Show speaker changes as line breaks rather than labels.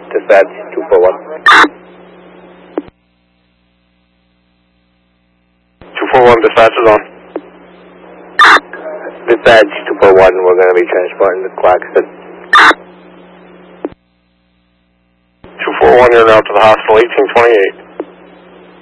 Dispatch 241.
241, dispatch is on.
Dispatch 241, we're going to be transporting the Claxton.
241, you're now to the hospital, 1828.